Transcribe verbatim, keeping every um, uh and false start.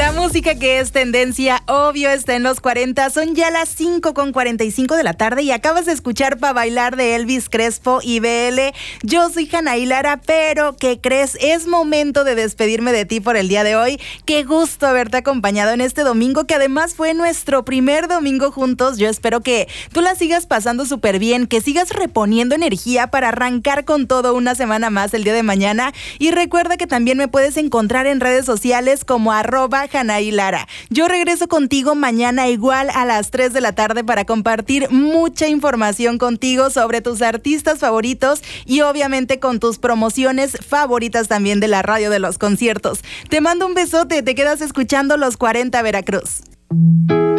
La música que es tendencia, obvio, está en los cuarenta. Son ya las cinco con cuarenta y cinco de la tarde y acabas de escuchar Pa' Bailar de Elvis Crespo y B L. Yo soy Janaí Lara, pero ¿qué crees? Es momento de despedirme de ti por el día de hoy. Qué gusto haberte acompañado en este domingo, que además fue nuestro primer domingo juntos. Yo espero que tú la sigas pasando súper bien, que sigas reponiendo energía para arrancar con todo una semana más el día de mañana. Y recuerda que también me puedes encontrar en redes sociales como arroba Janaí Lara. Yo regreso contigo mañana igual a las tres de la tarde para compartir mucha información contigo sobre tus artistas favoritos y obviamente con tus promociones favoritas también de la radio de los conciertos. Te mando un besote, te quedas escuchando Los cuarenta Veracruz.